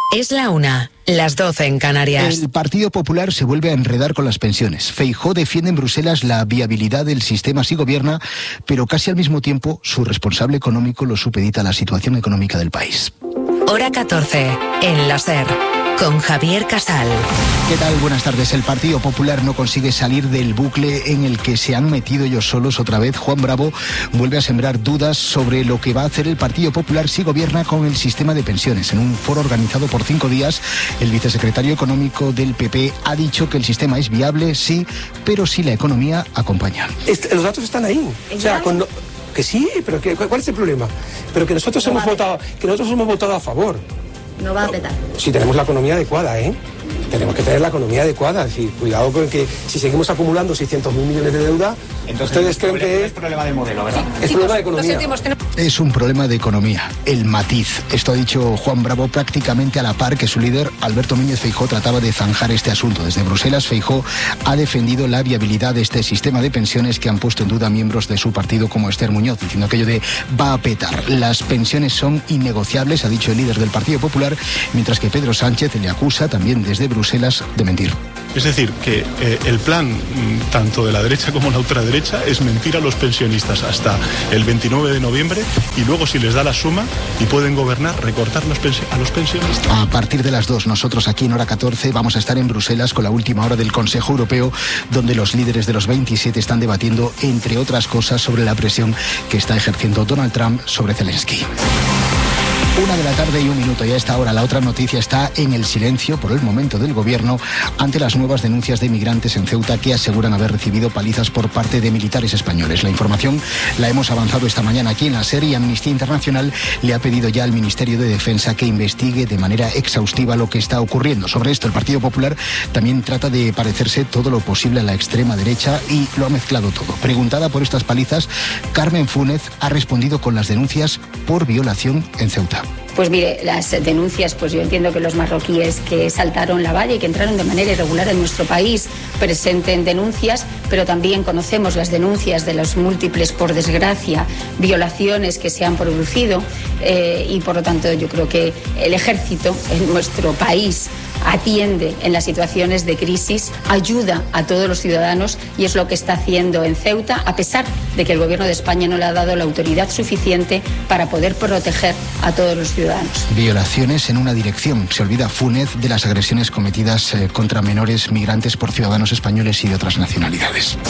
Es la 1, las 12 en Canarias. El Partido Popular se vuelve a enredar con las pensiones. Feijóo defiende en Bruselas la viabilidad del sistema si gobierna, pero casi al mismo tiempo su responsable económico lo supedita a la situación económica del país. Hora 14, en la SER, con Javier Casal. ¿Qué tal? Buenas tardes. El Partido Popular no consigue salir del bucle en el que se han metido ellos solos otra vez. Juan Bravo vuelve a sembrar dudas sobre lo que va a hacer el Partido Popular si gobierna con el sistema de pensiones. En un foro organizado por 5 días, el vicesecretario económico del PP ha dicho que el sistema es viable, sí, pero si la economía acompaña. Los datos están ahí. O sea, que sí, pero ¿cuál es el problema? Pero que nosotros hemos votado a favor. No va a petar. Si tenemos la economía adecuada, tenemos que tener la economía adecuada. Es decir, cuidado con que si seguimos acumulando 600.000 millones de deuda, entonces ustedes creen que es problema de modelo, ¿verdad? Es problema de economía. Es un problema de economía, el matiz. Esto ha dicho Juan Bravo prácticamente a la par que su líder, Alberto Núñez Feijóo, trataba de zanjar este asunto. Desde Bruselas, Feijóo ha defendido la viabilidad de este sistema de pensiones que han puesto en duda miembros de su partido como Esther Muñoz, diciendo aquello de va a petar. Las pensiones son innegociables, ha dicho el líder del Partido Popular, mientras que Pedro Sánchez le acusa también desde Bruselas de mentir. Es decir, que el plan tanto de la derecha como la ultraderecha es mentir a los pensionistas hasta el 29 de noviembre y luego, si les da la suma y pueden gobernar, recortar a los pensionistas. A partir de las 2, nosotros aquí en Hora 14 vamos a estar en Bruselas con la última hora del Consejo Europeo, donde los líderes de los 27 están debatiendo, entre otras cosas, sobre la presión que está ejerciendo Donald Trump sobre Zelensky. 1:01 PM y a esta hora la otra noticia está en el silencio por el momento del gobierno ante las nuevas denuncias de migrantes en Ceuta que aseguran haber recibido palizas por parte de militares españoles. La información la hemos avanzado esta mañana aquí en la SER y Amnistía Internacional le ha pedido ya al Ministerio de Defensa que investigue de manera exhaustiva lo que está ocurriendo. Sobre esto, el Partido Popular también trata de parecerse todo lo posible a la extrema derecha y lo ha mezclado todo. Preguntada por estas palizas, Carmen Fúnez ha respondido con las denuncias por violación en Ceuta. Pues mire, las denuncias, pues yo entiendo que los marroquíes que saltaron la valla y que entraron de manera irregular en nuestro país presenten denuncias, pero también conocemos las denuncias de los múltiples, por desgracia, violaciones que se han producido y por lo tanto yo creo que el ejército en nuestro país atiende en las situaciones de crisis, ayuda a todos los ciudadanos y es lo que está haciendo en Ceuta, a pesar de que el Gobierno de España no le ha dado la autoridad suficiente para poder proteger a todos los ciudadanos. Violaciones en una dirección. Se olvida Fúnez de las agresiones cometidas contra menores migrantes por ciudadanos españoles y de otras nacionalidades.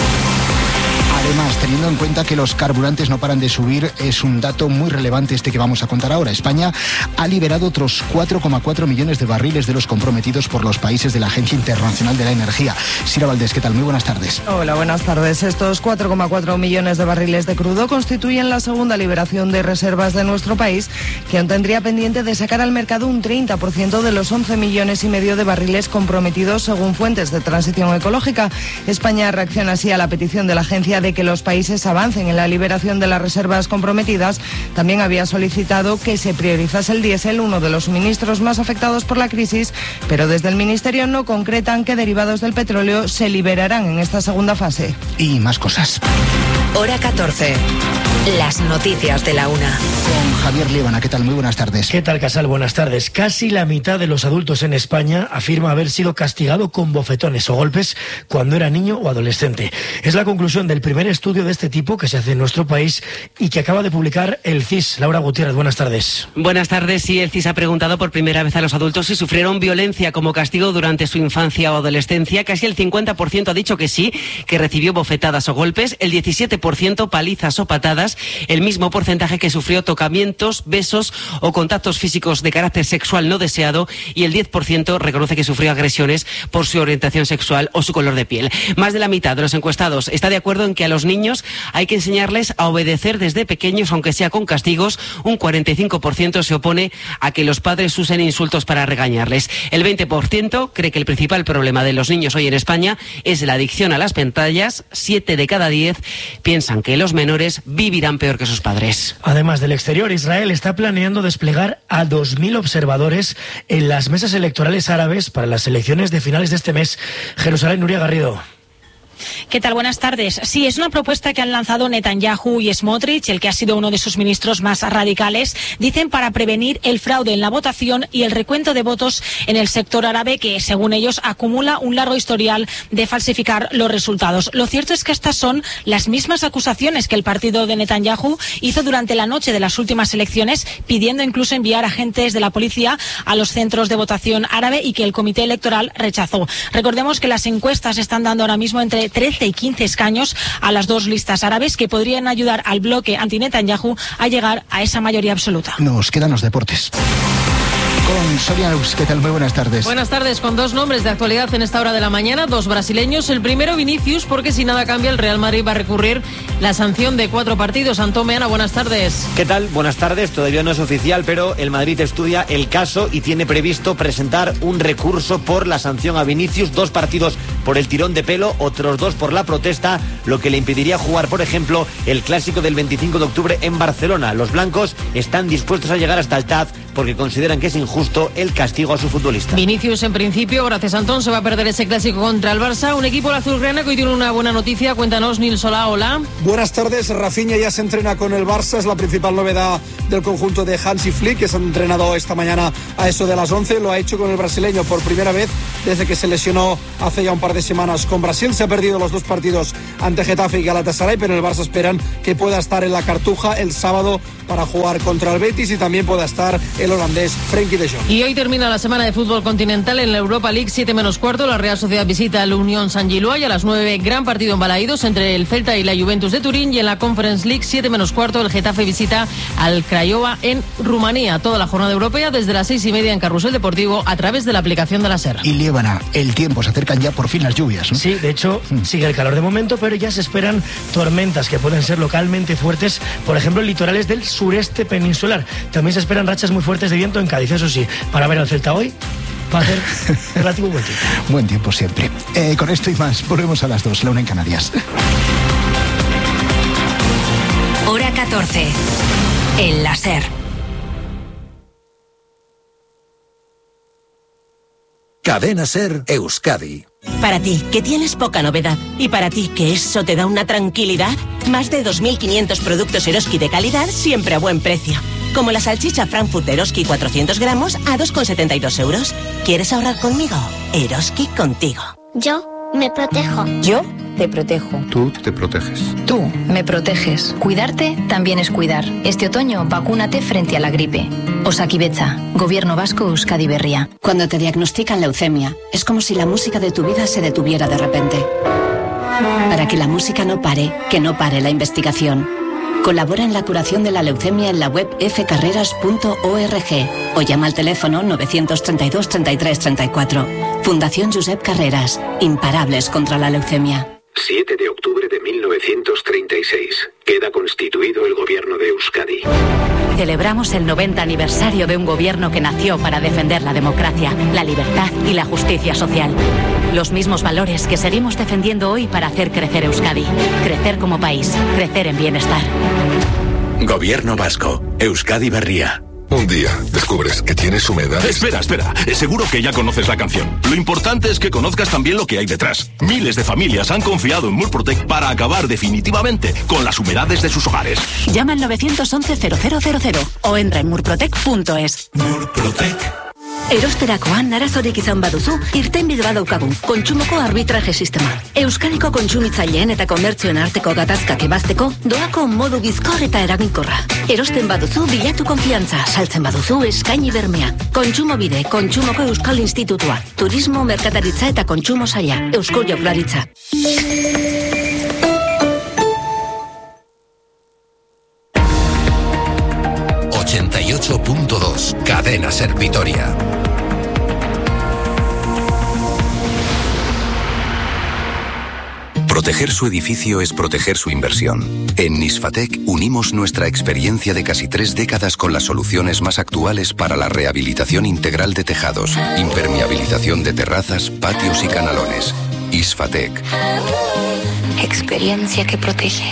Además, teniendo en cuenta que los carburantes no paran de subir, es un dato muy relevante este que vamos a contar ahora. España ha liberado otros 4,4 millones de barriles de los comprometidos por los países de la Agencia Internacional de la Energía. Sira Valdés, ¿qué tal? Muy buenas tardes. Hola, buenas tardes. Estos 4,4 millones de barriles de crudo constituyen la segunda liberación de reservas de nuestro país, que aún tendría pendiente de sacar al mercado un 30% de los 11,5 millones de barriles comprometidos según fuentes de transición ecológica. España reacciona así a la petición de la agencia de que los países avancen en la liberación de las reservas comprometidas. También había solicitado que se priorizase el diésel, uno de los suministros más afectados por la crisis, pero desde el Ministerio no concretan qué derivados del petróleo se liberarán en esta segunda fase. Y más cosas. Hora 14. Las noticias de la 1. Con Javier Líbana, ¿qué tal? Muy buenas tardes. ¿Qué tal, Casal? Buenas tardes. Casi la mitad de los adultos en España afirma haber sido castigado con bofetones o golpes cuando era niño o adolescente. Es la conclusión del primer estudio de este tipo que se hace en nuestro país y que acaba de publicar el CIS. Laura Gutiérrez, buenas tardes. Buenas tardes. Sí, el CIS ha preguntado por primera vez a los adultos si sufrieron violencia como castigo durante su infancia o adolescencia. Casi el 50% ha dicho que sí, que recibió bofetadas o golpes, el 17% palizas o patadas, el mismo porcentaje que sufrió tocamientos, besos o contactos físicos de carácter sexual no deseado y el 10% reconoce que sufrió agresiones por su orientación sexual o su color de piel. Más de la mitad de los encuestados está de acuerdo en que a los niños hay que enseñarles a obedecer desde pequeños, aunque sea con castigos. Un 45% se opone a que los padres usen insultos para regañarles. El 20% cree que el principal problema de los niños hoy en España es la adicción a las pantallas. 7 de cada 10 piensan que los menores vivirán peor que sus padres. Además del exterior, Israel está planeando desplegar a 2.000 observadores en las mesas electorales árabes para las elecciones de finales de este mes. Jerusalén, Nuria Garrido. ¿Qué tal? Buenas tardes. Sí, es una propuesta que han lanzado Netanyahu y Smotrich, el que ha sido uno de sus ministros más radicales, dicen para prevenir el fraude en la votación y el recuento de votos en el sector árabe, que según ellos acumula un largo historial de falsificar los resultados. Lo cierto es que estas son las mismas acusaciones que el partido de Netanyahu hizo durante la noche de las últimas elecciones, pidiendo incluso enviar agentes de la policía a los centros de votación árabe y que el comité electoral rechazó. Recordemos que las encuestas están dando ahora mismo entre 13 y 15 escaños a las dos listas árabes que podrían ayudar al bloque anti-Netanyahu a llegar a esa mayoría absoluta. Nos quedan los deportes. Con Soria Neus, ¿qué tal? Muy buenas tardes. Buenas tardes, con dos nombres de actualidad en esta hora de la mañana, dos brasileños. El primero, Vinicius, porque si nada cambia, el Real Madrid va a recurrir la sanción de 4 partidos. Antón Meana, buenas tardes. ¿Qué tal? Buenas tardes. Todavía no es oficial, pero el Madrid estudia el caso y tiene previsto presentar un recurso por la sanción a Vinicius. 2 partidos por el tirón de pelo, otros 2 por la protesta, lo que le impediría jugar, por ejemplo, el clásico del 25 de octubre en Barcelona. Los blancos están dispuestos a llegar hasta el TAD porque consideran que es injusto el castigo a su futbolista. Vinicius, en principio, gracias a Antón, se va a perder ese clásico contra el Barça. Un equipo azulgrana que hoy tiene una buena noticia. Cuéntanos, Nil Solá, hola. Buenas tardes. Rafinha ya se entrena con el Barça. Es la principal novedad del conjunto de Hansi Flick, que se ha entrenado esta mañana a eso de las 11. Lo ha hecho con el brasileño por primera vez desde que se lesionó hace ya un par de semanas con Brasil. Se ha perdido los 2 partidos ante Getafe y Galatasaray, pero en el Barça esperan que pueda estar en la Cartuja el sábado para jugar contra el Betis y también pueda estar el holandés Frenkie de Jong. Y hoy termina la semana de fútbol continental en la Europa League, 7 menos cuarto. La Real Sociedad visita al Unión San Gilois y a las 9 gran partido en Balaídos entre el Celta y la Juventus de Turín. Y en la Conference League, 7 menos cuarto, el Getafe visita al Craiova en Rumanía. Toda la jornada europea desde las 6:30 en Carrusel Deportivo a través de la aplicación de la SER. Y Liébana, el tiempo, se acercan ya por fin las lluvias, ¿no? Sí, de hecho, sigue el calor de momento, pero ya se esperan tormentas que pueden ser localmente fuertes, por ejemplo, en litorales del sureste peninsular. También se esperan rachas muy fuertes de viento en Cádiz, eso sí, para ver al Celta hoy va a hacer relativo buen tiempo. Buen tiempo siempre. Con esto y más, volvemos a las 2, la 1 en Canarias. Hora 14, en la SER. Cadena SER Euskadi. Para ti, que tienes poca novedad, y para ti, que eso te da una tranquilidad, más de 2.500 productos Eroski de calidad siempre a buen precio. Como la salchicha Frankfurt Eroski 400 gramos a 2,72 euros. ¿Quieres ahorrar conmigo? Eroski contigo. Yo me protejo. Yo te protejo. Tú te proteges. Tú me proteges. Cuidarte también es cuidar. Este otoño, vacúnate frente a la gripe. Osakidetza, Gobierno Vasco, Euskadi Berria. Cuando te diagnostican leucemia, es como si la música de tu vida se detuviera de repente. Para que la música no pare, que no pare la investigación. Colabora en la curación de la leucemia en la web fcarreras.org o llama al teléfono 932 33 34. Fundación Josep Carreras, imparables contra la leucemia. 7 de octubre de 1936. Queda constituido el gobierno de Euskadi. Celebramos el 90 aniversario de un gobierno que nació para defender la democracia, la libertad y la justicia social. Los mismos valores que seguimos defendiendo hoy para hacer crecer Euskadi. Crecer como país, crecer en bienestar. Gobierno Vasco, Euskadi Berria. Un día descubres que tienes humedad. Espera. Seguro que ya conoces la canción. Lo importante es que conozcas también lo que hay detrás. Miles de familias han confiado en Murprotec para acabar definitivamente con las humedades de sus hogares. Llama al 911-0000 o entra en murprotec.es. Murprotec. Erosterakoan arazorik izan baduzu, irtenbide badaukagu, kontsumoko arbitraje sistema. Euskadiko kontsumitzaileen eta komertzioen arteko gatazkak ebazteko, doako modu bizkor eta eraginkorra. Erosten baduzu, bilatu konfiantza, saltzen baduzu, eskaini bermea. Kontsumobide, Kontsumoko Euskal Institutua, Turismo, Merkataritza eta Kontsumo Saila, Eusko Jaurlaritza. .2 Cadena SER Vitoria. Proteger su edificio es proteger su inversión. En Nisfatec unimos nuestra experiencia de casi 3 décadas con las soluciones más actuales para la rehabilitación integral de tejados, impermeabilización de terrazas, patios y canalones. Isfatec. Experiencia que protege.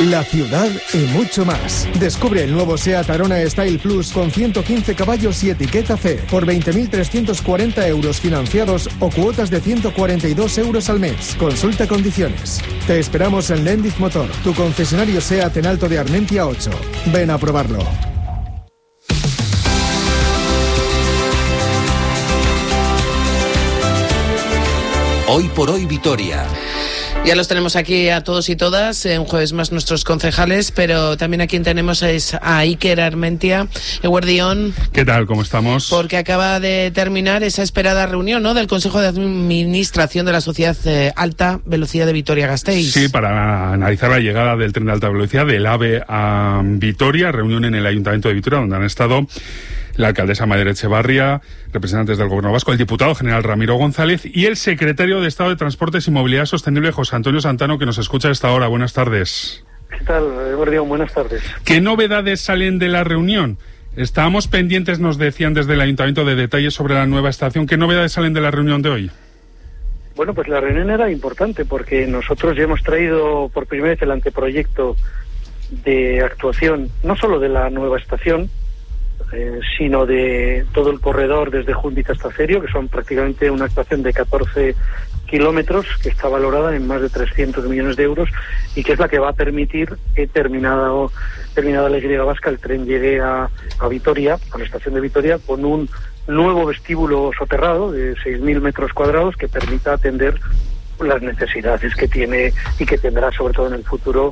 la ciudad y mucho más. Descubre el nuevo SEAT Arona Style Plus con 115 caballos y etiqueta C por 20.340 euros financiados o cuotas de 142 euros al mes. Consulta condiciones. Te esperamos en Lendiz Motor, tu concesionario SEAT en Alto de Armentia 8. Ven a probarlo. Hoy por hoy Vitoria. Ya los tenemos aquí a todos y todas, un jueves más nuestros concejales, pero también a quien tenemos es a Iker Armentia, Eguerdión. ¿Qué tal? ¿Cómo estamos? Porque acaba de terminar esa esperada reunión, ¿no?, del Consejo de Administración de la Sociedad Alta Velocidad de Vitoria-Gasteiz. Sí, para analizar la llegada del tren de alta velocidad del AVE a Vitoria, reunión en el Ayuntamiento de Vitoria, donde han estado la alcaldesa Maider Etxebarria, representantes del Gobierno vasco, el diputado general Ramiro González y el secretario de Estado de Transportes y Movilidad Sostenible, José Antonio Santano, que nos escucha a esta hora. Buenas tardes. ¿Qué tal, Eduardo? Buenas tardes. ¿Qué novedades salen de la reunión? Estábamos pendientes, nos decían desde el Ayuntamiento, de detalles sobre la nueva estación. ¿Qué novedades salen de la reunión de hoy? Bueno, pues la reunión era importante porque nosotros ya hemos traído por primera vez el anteproyecto de actuación, no solo de la nueva estación, sino de todo el corredor desde Júndiz hasta Cerio, que son prácticamente una actuación de 14 kilómetros, que está valorada en más de 300 millones de euros y que es la que va a permitir que terminada la Y vasca, el tren llegue a Vitoria, a la estación de Vitoria, con un nuevo vestíbulo soterrado de 6.000 metros cuadrados que permita atender las necesidades que tiene y que tendrá sobre todo en el futuro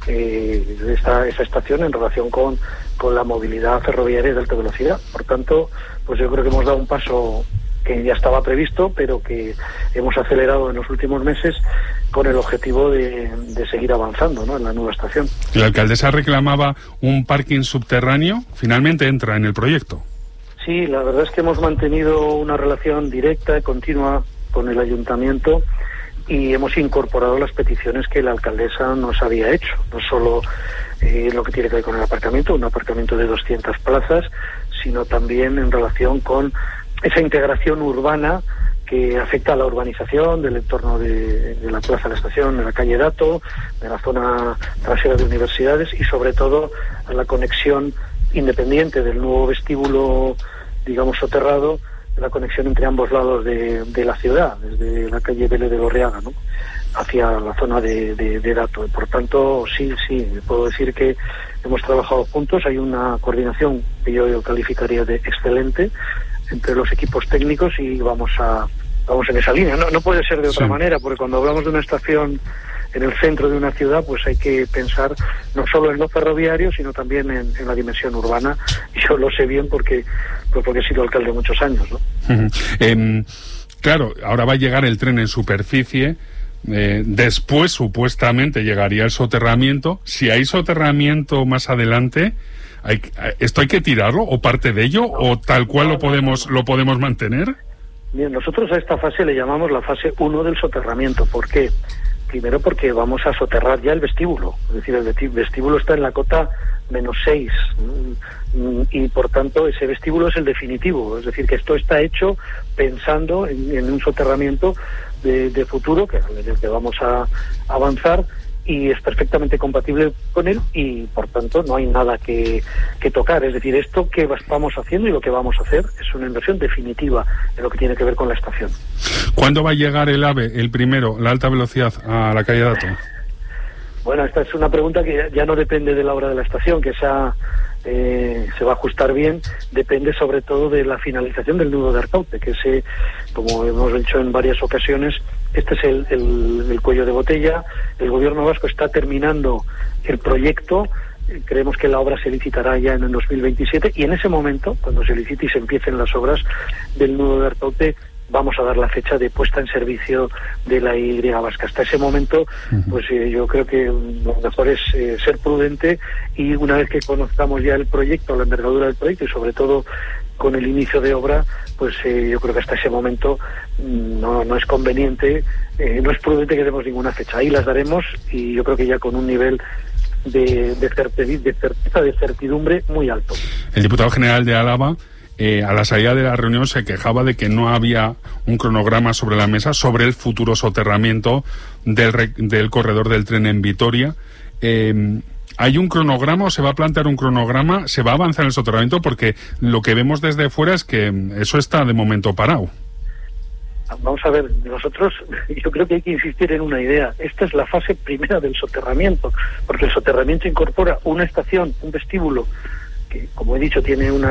esa estación en relación con la movilidad ferroviaria de alta velocidad. Por tanto, pues yo creo que hemos dado un paso que ya estaba previsto, pero que hemos acelerado en los últimos meses con el objetivo de seguir avanzando, ¿no?, en la nueva estación. La alcaldesa reclamaba un parking subterráneo, finalmente entra en el proyecto. Sí, la verdad es que hemos mantenido una relación directa y continua con el ayuntamiento y hemos incorporado las peticiones que la alcaldesa nos había hecho, no solo lo que tiene que ver con el aparcamiento, un aparcamiento de 200 plazas, sino también en relación con esa integración urbana que afecta a la urbanización del entorno de la plaza de la estación, de la calle Dato, de la zona trasera de universidades y sobre todo a la conexión independiente del nuevo vestíbulo, digamos, soterrado, la conexión entre ambos lados de la ciudad, desde la calle Vélez de Lorriaga, ¿no?, hacia la zona de Dato. Por tanto, sí, puedo decir que hemos trabajado juntos, hay una coordinación que yo calificaría de excelente entre los equipos técnicos y vamos en esa línea. No puede ser de otra manera, porque cuando hablamos de una estación en el centro de una ciudad, pues hay que pensar no solo en lo ferroviario, sino también en la dimensión urbana. Y yo lo sé bien porque he sido alcalde muchos años, ¿no? Claro, ahora va a llegar el tren en superficie, después supuestamente llegaría el soterramiento. Si hay soterramiento más adelante, ¿esto hay que tirarlo o parte de ello o tal cual lo podemos mantener? Bien, nosotros a esta fase le llamamos la fase 1 del soterramiento. ¿Por qué? Primero porque vamos a soterrar ya el vestíbulo, es decir, el vestíbulo está en la cota -6 y por tanto ese vestíbulo es el definitivo, es decir, que esto está hecho pensando en un soterramiento de futuro en el que vamos a avanzar y es perfectamente compatible con él y por tanto no hay nada que tocar. Es decir, esto que estamos haciendo y lo que vamos a hacer es una inversión definitiva en lo que tiene que ver con la estación. ¿Cuándo va a llegar el AVE, el primero, la alta velocidad, a la calle Dato? Bueno, esta es una pregunta que ya no depende de la obra de la estación, que se va a ajustar bien, depende sobre todo de la finalización del nudo de Arcaute, que como hemos dicho en varias ocasiones, este es el cuello de botella. El Gobierno vasco está terminando el proyecto, creemos que la obra se licitará ya en el 2027 y en ese momento, cuando se licite y se empiecen las obras del nudo de Arcaute, vamos a dar la fecha de puesta en servicio de la Y vasca. Hasta ese momento, pues yo creo que lo mejor es ser prudente y una vez que conozcamos ya el proyecto, la envergadura del proyecto y sobre todo con el inicio de obra, pues yo creo que hasta ese momento no es conveniente, no es prudente que demos ninguna fecha. Ahí las daremos y yo creo que ya con un nivel de certeza, de certidumbre muy alto. El diputado general de Álava, a la salida de la reunión, se quejaba de que no había un cronograma sobre la mesa sobre el futuro soterramiento del corredor del tren en Vitoria. ¿Hay un cronograma o se va a plantear un cronograma? ¿Se va a avanzar en el soterramiento? Porque lo que vemos desde fuera es que eso está de momento parado. Vamos a ver, nosotros, yo creo que hay que insistir en una idea. Esta es la fase primera del soterramiento, porque el soterramiento incorpora una estación, un vestíbulo, que, como he dicho, tiene un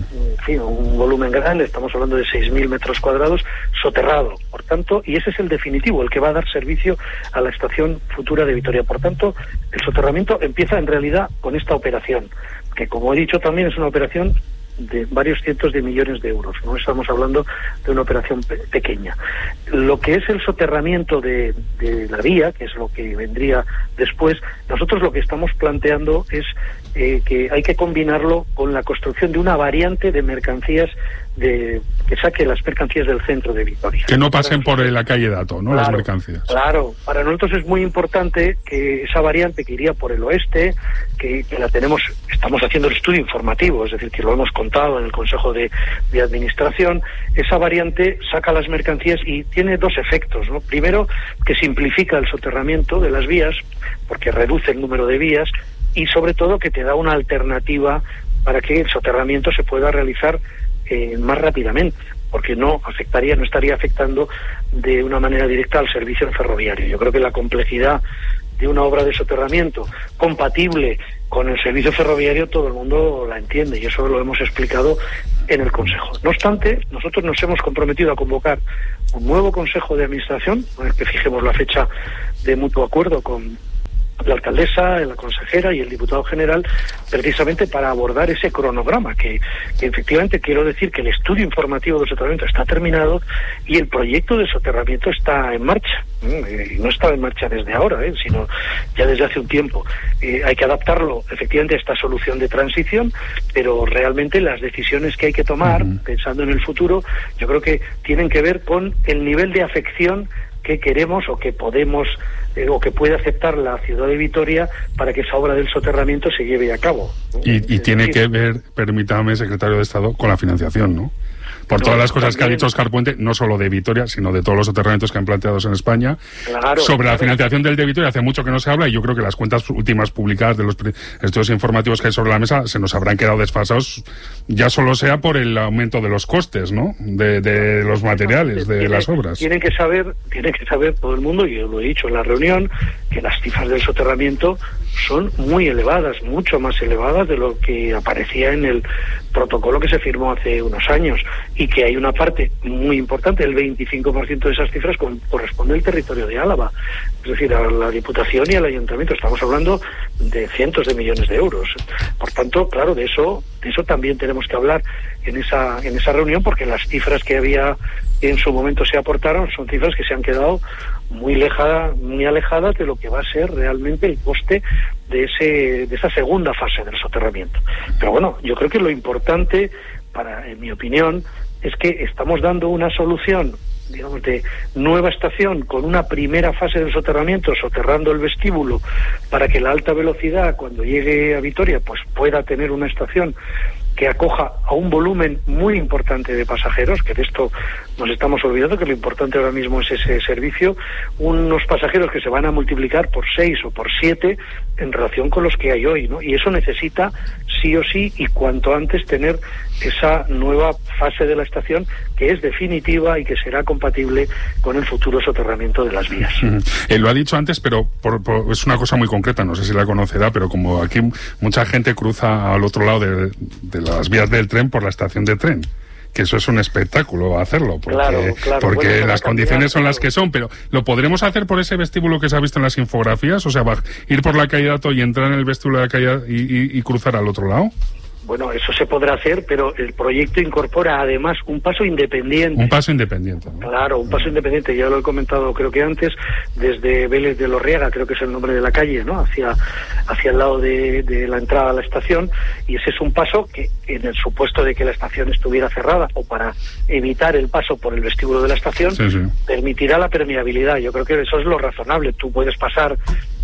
volumen grande, estamos hablando de 6.000 metros cuadrados, soterrado, por tanto, y ese es el definitivo, el que va a dar servicio a la estación futura de Vitoria. Por tanto, el soterramiento empieza en realidad con esta operación, que, como he dicho, también es una operación de varios cientos de millones de euros. No estamos hablando de una operación pequeña. Lo que es el soterramiento de la vía, que es lo que vendría después, nosotros lo que estamos planteando es que hay que combinarlo con la construcción de una variante de mercancías que saque las mercancías del centro de Vitoria. Que no pasen por la calle Dato, ¿no? Claro, las mercancías. Claro, para nosotros es muy importante que esa variante que iría por el oeste, que la tenemos, estamos haciendo el estudio informativo, es decir, que lo hemos contado en el Consejo de Administración, esa variante saca las mercancías y tiene dos efectos, ¿no? Primero, que simplifica el soterramiento de las vías, porque reduce el número de vías, y sobre todo que te da una alternativa para que el soterramiento se pueda realizar más rápidamente, porque no estaría afectando de una manera directa al servicio ferroviario. Yo creo que la complejidad de una obra de soterramiento compatible con el servicio ferroviario todo el mundo la entiende, y eso lo hemos explicado en el Consejo. No obstante, nosotros nos hemos comprometido a convocar un nuevo Consejo de Administración, en el que fijemos la fecha de mutuo acuerdo con la alcaldesa, la consejera y el diputado general, precisamente para abordar ese cronograma, que efectivamente quiero decir que el estudio informativo del soterramiento está terminado y el proyecto de soterramiento está en marcha. Y no estaba en marcha desde ahora, sino ya desde hace un tiempo. Hay que adaptarlo efectivamente a esta solución de transición, pero realmente las decisiones que hay que tomar, pensando en el futuro, yo creo que tienen que ver con el nivel de afección que queremos o que podemos o que puede aceptar la ciudad de Vitoria para que esa obra del soterramiento se lleve a cabo, ¿no? Y tiene que ver, permítame, secretario de Estado, con la financiación, ¿no? Por todas las cosas que ha dicho Óscar Puente, no solo de Vitoria, sino de todos los soterramientos que han planteado en España. Claro, sobre la financiación del de Vitoria hace mucho que no se habla, y yo creo que las cuentas últimas publicadas de los estudios informativos que hay sobre la mesa se nos habrán quedado desfasados, ya solo sea por el aumento de los costes, ¿no? De los materiales, de las obras. Tiene que saber todo el mundo, y yo lo he dicho en la reunión, que las cifras del soterramiento son muy elevadas, mucho más elevadas de lo que aparecía en el protocolo que se firmó hace unos años, y que hay una parte muy importante, el 25% de esas cifras corresponde al territorio de Álava, es decir, a la Diputación y al Ayuntamiento. Estamos hablando de cientos de millones de euros. Por tanto, claro, de eso también tenemos que hablar en esa reunión, porque las cifras que en su momento se aportaron son cifras que se han quedado muy alejadas de lo que va a ser realmente el coste de esa segunda fase del soterramiento. Pero bueno, yo creo que lo importante, en mi opinión, es que estamos dando una solución, digamos, de nueva estación con una primera fase del soterramiento, soterrando el vestíbulo, para que la alta velocidad, cuando llegue a Vitoria, pues pueda tener una estación que acoja a un volumen muy importante de pasajeros, que de esto nos estamos olvidando, que lo importante ahora mismo es ese servicio, unos pasajeros que se van a multiplicar por 6 o por 7 en relación con los que hay hoy, ¿no? Y eso necesita sí o sí, y cuanto antes, tener esa nueva fase de la estación, que es definitiva y que será compatible con el futuro soterramiento de las vías. Lo ha dicho antes, pero es una cosa muy concreta, no sé si la conocerá, pero como aquí mucha gente cruza al otro lado de las vías del tren por la estación de tren, que eso es un espectáculo hacerlo, porque bueno, las condiciones son las que son, pero ¿lo podremos hacer por ese vestíbulo que se ha visto en las infografías? O sea, ir por la calle Dato y entrar en el vestíbulo de la calle y cruzar al otro lado. Bueno, eso se podrá hacer, pero el proyecto incorpora además un paso independiente. Un paso independiente, ¿no? Claro, un paso independiente, ya lo he comentado creo que antes, desde Vélez de Lorriaga, creo que es el nombre de la calle, ¿no? Hacia el lado de la entrada a la estación, y ese es un paso que, en el supuesto de que la estación estuviera cerrada, o para evitar el paso por el vestíbulo de la estación, permitirá la permeabilidad. Yo creo que eso es lo razonable. Tú podrás pasar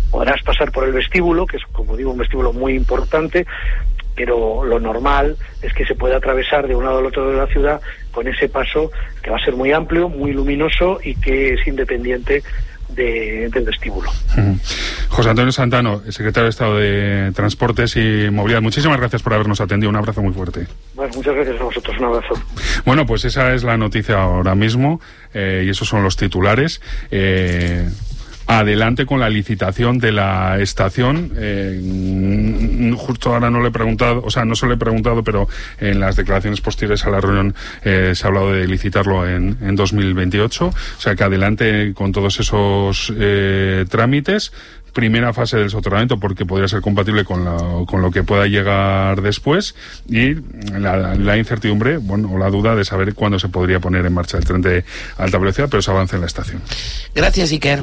por el vestíbulo, que es, como digo, un vestíbulo muy importante, pero lo normal es que se pueda atravesar de un lado al otro de la ciudad con ese paso que va a ser muy amplio, muy luminoso y que es independiente del vestíbulo. José Antonio Santano, secretario de Estado de Transportes y Movilidad, muchísimas gracias por habernos atendido. Un abrazo muy fuerte. Bueno, muchas gracias a vosotros. Un abrazo. Bueno, pues esa es la noticia ahora mismo y esos son los titulares. Adelante con la licitación de la estación. Justo ahora no le he preguntado, no se lo he preguntado, pero en las declaraciones posteriores a la reunión se ha hablado de licitarlo en 2028. O sea que adelante con todos esos trámites. Primera fase del soterramiento, porque podría ser compatible con lo que pueda llegar después, y la incertidumbre, o la duda de saber cuándo se podría poner en marcha el tren de alta velocidad, pero se avanza en la estación. Gracias, Iker.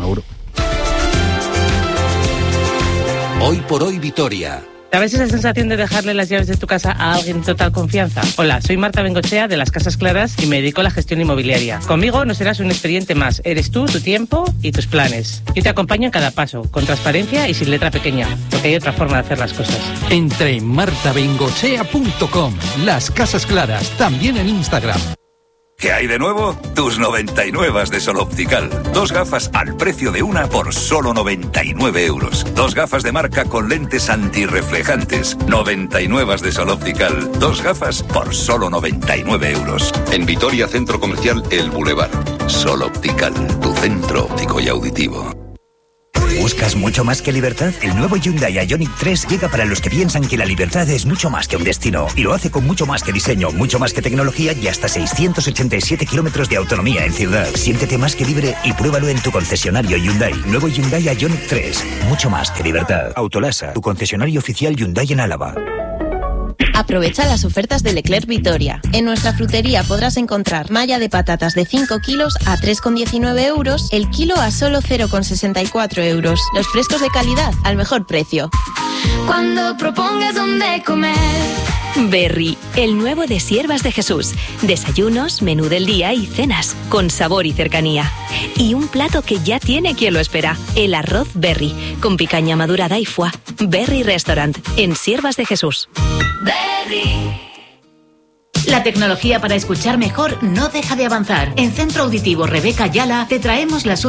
Hoy por hoy Vitoria. ¿Sabes esa sensación de dejarle las llaves de tu casa a alguien en total confianza? Hola, soy Marta Bengochea de Las Casas Claras y me dedico a la gestión inmobiliaria. Conmigo no serás un expediente más, eres tú, tu tiempo y tus planes. Yo te acompaño en cada paso, con transparencia y sin letra pequeña, porque hay otra forma de hacer las cosas. Entra en martabengochea.com. Las Casas Claras, también en Instagram. ¿Qué hay de nuevo? Tus 99 de Sol Optical. 2 gafas al precio de una por solo 99 euros. 2 gafas de marca con lentes antirreflejantes. 99 de Sol Optical. 2 gafas por solo 99 euros. En Vitoria, Centro Comercial El Boulevard. Sol Optical, tu centro óptico y auditivo. ¿Buscas mucho más que libertad? El nuevo Hyundai Ioniq 3 llega para los que piensan que la libertad es mucho más que un destino. Y lo hace con mucho más que diseño, mucho más que tecnología y hasta 687 kilómetros de autonomía en ciudad. Siéntete más que libre y pruébalo en tu concesionario Hyundai. Nuevo Hyundai Ioniq 3. Mucho más que libertad. Autolasa, tu concesionario oficial Hyundai en Álava. Aprovecha las ofertas de Leclerc Vitoria. En nuestra frutería podrás encontrar malla de patatas de 5 kilos a 3,19 euros, el kilo a solo 0,64 euros. Los frescos de calidad al mejor precio. Cuando propongas dónde comer. Berry, el nuevo de Siervas de Jesús. Desayunos, menú del día y cenas, con sabor y cercanía. Y un plato que ya tiene quien lo espera, el arroz Berry, con picaña madurada y foie. Berry Restaurant, en Siervas de Jesús. Berry. La tecnología para escuchar mejor no deja de avanzar. En Centro Auditivo Rebeca Ayala te traemos las